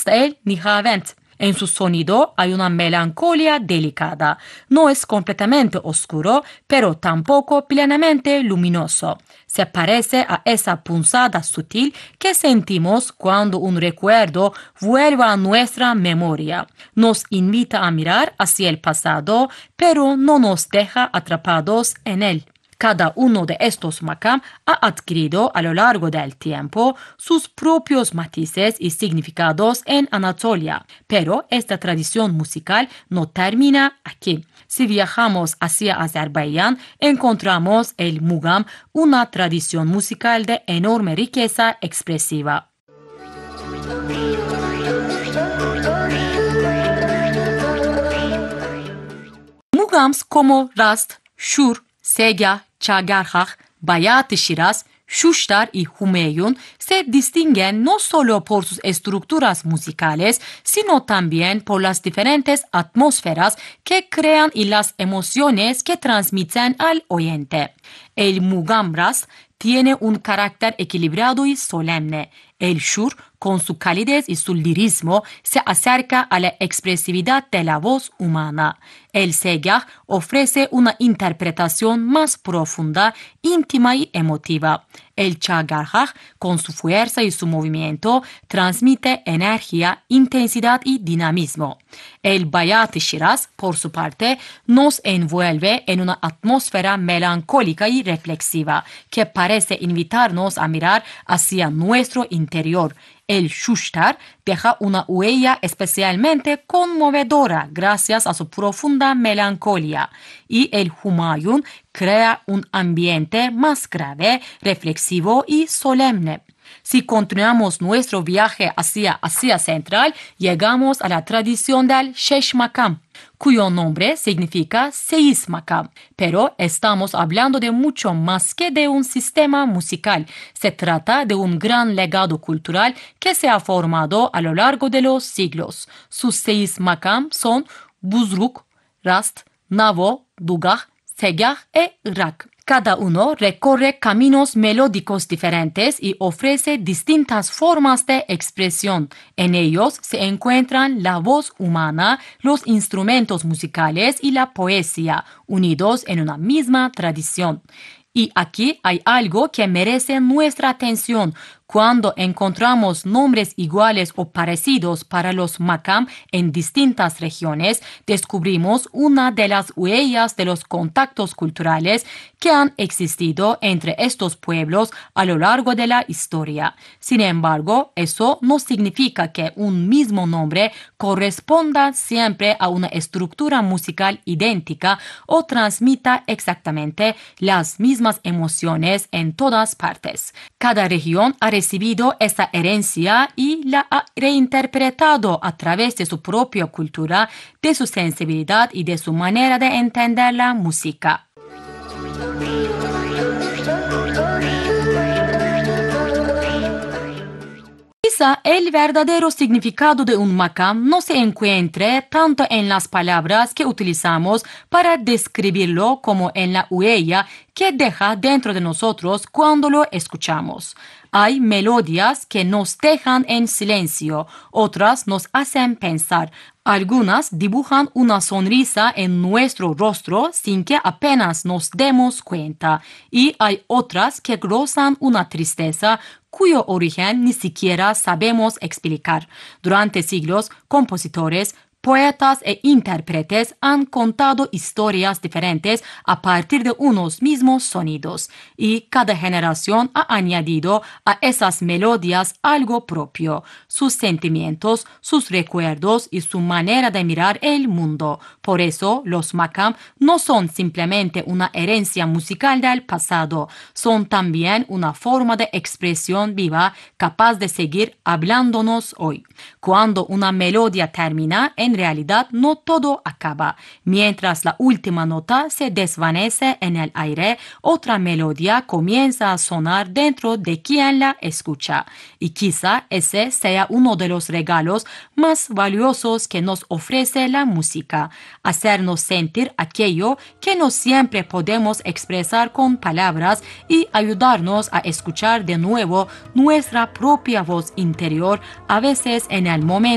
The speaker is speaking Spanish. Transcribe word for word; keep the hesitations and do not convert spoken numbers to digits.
hasta el Nihavent. En su sonido hay una melancolía delicada. No es completamente oscuro, pero tampoco plenamente luminoso. Se parece a esa punzada sutil que sentimos cuando un recuerdo vuelve a nuestra memoria. Nos invita a mirar hacia el pasado, pero no nos deja atrapados en él. Cada uno de estos makam ha adquirido a lo largo del tiempo sus propios matices y significados en Anatolia, pero esta tradición musical no termina aquí. Si viajamos hacia Azerbaiyán, encontramos el mugam, una tradición musical de enorme riqueza expresiva. Mugams como Rast, Shur, Segah, Çagarhah, Bayat-ı Şiraz, Şuştar y Humeyun se distinguen no solo por sus estructuras musicales, sino también por las diferentes atmósferas que crean y las emociones que transmiten al oyente. El mugam Rast tiene un carácter equilibrado y solemne. El Shur, con su calidez y su lirismo, se acerca a la expresividad de la voz humana. El Segah ofrece una interpretación más profunda, íntima y emotiva. El Çagarhah, con su fuerza y su movimiento, transmite energía, intensidad y dinamismo. El Bayat-ı Şiraz, por su parte, nos envuelve en una atmósfera melancólica y reflexiva, que parece invitarnos a mirar hacia nuestro interior. El Şuştar deja una huella especialmente conmovedora gracias a su profunda melancolía, y el Humayun crea un ambiente más grave, reflexivo y solemne. Si continuamos nuestro viaje hacia Asia Central, llegamos a la tradición del Shesh Makam, cuyo nombre significa seis makam, pero estamos hablando de mucho más que de un sistema musical. Se trata de un gran legado cultural que se ha formado a lo largo de los siglos. Sus seis makam son Buzruk, Rast, Navo, Dugah, Segah e Irak. Cada uno recorre caminos melódicos diferentes y ofrece distintas formas de expresión. En ellos se encuentran la voz humana, los instrumentos musicales y la poesía, unidos en una misma tradición. Y aquí hay algo que merece nuestra atención. Cuando encontramos nombres iguales o parecidos para los makam en distintas regiones, descubrimos una de las huellas de los contactos culturales que han existido entre estos pueblos a lo largo de la historia. Sin embargo, eso no significa que un mismo nombre corresponda siempre a una estructura musical idéntica o transmita exactamente las mismas emociones en todas partes. Cada región ha recibido esa herencia y la ha reinterpretado a través de su propia cultura, de su sensibilidad y de su manera de entender la música. Quizá el verdadero significado de un makam no se encuentre tanto en las palabras que utilizamos para describirlo como en la huella que deja dentro de nosotros cuando lo escuchamos. Hay melodías que nos dejan en silencio, otras nos hacen pensar. Algunas dibujan una sonrisa en nuestro rostro sin que apenas nos demos cuenta, y hay otras que rozan una tristeza cuyo origen ni siquiera sabemos explicar. Durante siglos, compositores, poetas e intérpretes han contado historias diferentes a partir de unos mismos sonidos, y cada generación ha añadido a esas melodías algo propio, sus sentimientos, sus recuerdos y su manera de mirar el mundo. Por eso, los makam no son simplemente una herencia musical del pasado, son también una forma de expresión viva capaz de seguir hablándonos hoy. Cuando una melodía termina, en realidad no todo acaba. Mientras la última nota se desvanece en el aire, otra melodía comienza a sonar dentro de quien la escucha. Y quizá ese sea uno de los regalos más valiosos que nos ofrece la música: hacernos sentir aquello que no siempre podemos expresar con palabras y ayudarnos a escuchar de nuevo nuestra propia voz interior, a veces en el momento